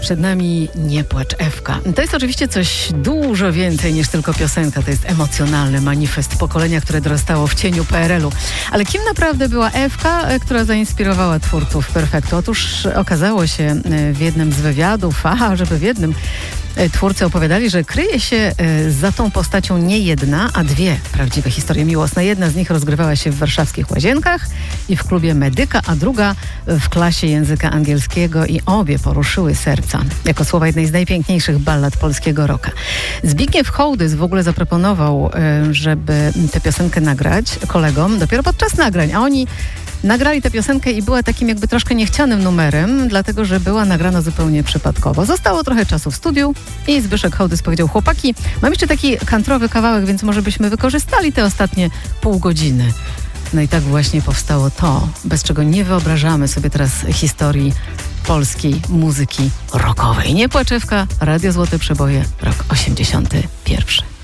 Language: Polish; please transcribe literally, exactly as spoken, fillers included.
Przed nami Nie płacz, Ewka. To jest oczywiście coś dużo więcej niż tylko piosenka. To jest emocjonalny manifest pokolenia, które dorastało w cieniu P R L u. Ale kim naprawdę była Ewka, która zainspirowała twórców Perfektu? Otóż okazało się w jednym z wywiadów, aha, żeby w jednym, twórcy opowiadali, że kryje się za tą postacią nie jedna, a dwie prawdziwe historie miłosne. Jedna z nich rozgrywała się w warszawskich Łazienkach i w klubie Medyka, a druga w klasie języka angielskiego i obie poruszyły serca. Jako słowa jednej z najpiękniejszych ballad polskiego rocka. Zbigniew Hołdys w ogóle zaproponował, żeby tę piosenkę nagrać kolegom dopiero podczas nagrań, a oni nagrali tę piosenkę i była takim jakby troszkę niechcianym numerem, dlatego że była nagrana zupełnie przypadkowo. Zostało trochę czasu w studiu i Zbyszek Hołdys powiedział: chłopaki, mam jeszcze taki kantrowy kawałek, więc może byśmy wykorzystali te ostatnie pół godziny. No i tak właśnie powstało to, bez czego nie wyobrażamy sobie teraz historii polskiej muzyki rockowej. Nie płacz, Ewka, Radio Złote Przeboje, rok osiemdziesiąty pierwszy.